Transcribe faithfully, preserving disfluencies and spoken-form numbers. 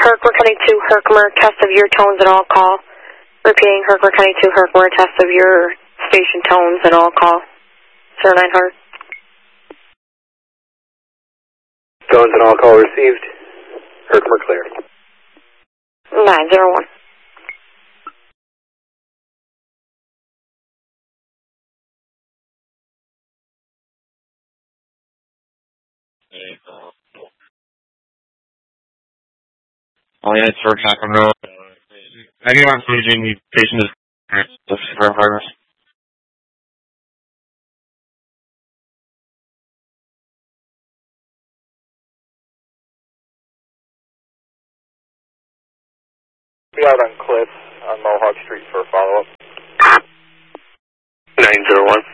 Herkimer County two, Herkimer, test of your tones at all call. Repeating, Herkimer County two, Herkimer, test of your station tones at all call. zero nine hundred. Tones at all call received. Herkimer clear. nine zero one. All units for Cochran Road. Anyone staging the patient is coronavirus. Be out on Cliff on Mohawk Street for a follow-up. nine zero one.